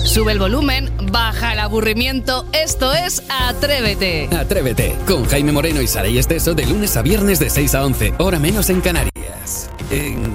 Sube el volumen, baja el aburrimiento. Esto es Atrévete. Atrévete, con Jaime Moreno y Saray Esteso de lunes a viernes de 6 a 11, hora menos en Canarias. En